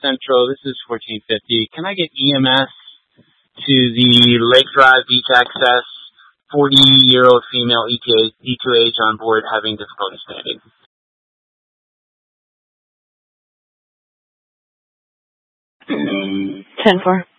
Central. This is 1450. Can I get EMS to the Lake Drive Beach Access? 40-year-old female E2H on board having difficulty standing. 10-4.